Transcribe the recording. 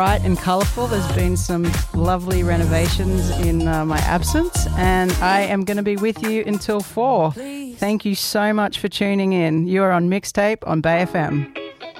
bright and colourful. There's been some lovely renovations in my absence, and I am going to be with you until 4. Thank you so much for tuning in. You are on Mixtape on Bay FM.